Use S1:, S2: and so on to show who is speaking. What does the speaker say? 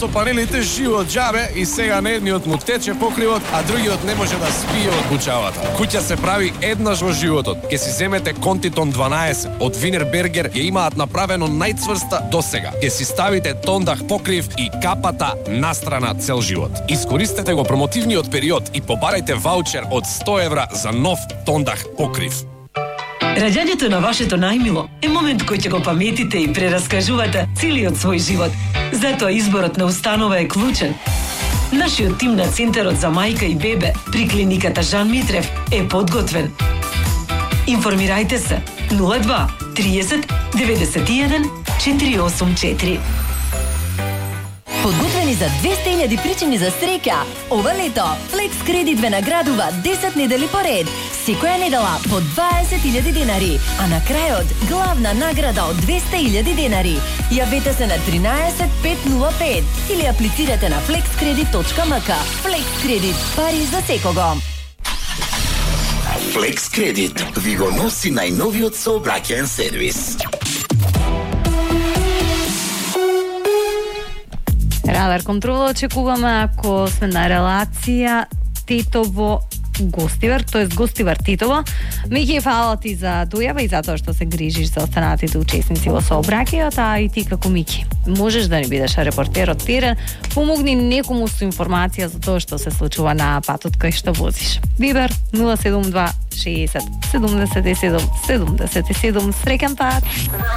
S1: со панелите живо од џабе и сега на едниот му тече покривот, а другиот не може да спие од бучавата. Куќа се прави еднаш во животот. Ке си земете Контитон 12 од Винербергер, ја имаат направено најцврста досега. Ке си ставите тондах покрив и капата настрана цел живот. Искористете го промотивниот период и побарајте ваучер од 100 евра за нов тондах покрив.
S2: Раѓањето на вашето најмило е момент кој ќе го паметите и прераскажувате целиот свој живот. Затоа изборот на установа е клучен. Нашиот тим на Центарот за мајка и бебе при клиниката Жан Митрев е подготвен. Информирајте се 02 30 91 484.
S3: Подготвени за 200.000 причини за среќа. Ова лето Flex Credit ве наградува 10 недели поред. Секоја недела по 20.000 денари, а на крајот главна награда од 200.000 денари. Јавете се на 13 505 или аплицирате на flexcredit.mk. Flex Credit, пари за секого.
S4: Flex Credit ви го носи најновиот сообраќаен сервис.
S5: Радар контрола очекуваме ако сме на релација Тетово Гостивар, тоест Гостивар Тетово. Меѓу фала ти за дојава и за тоа што се грижиш за останатите учесници во сообраќајот, а и ти како Мики. Можеш да не бидеш репортер од терен, помогни некому со информација за тоа што се случува на патот кај што возиш. Вибер 072 60 77 77. Среќен пат!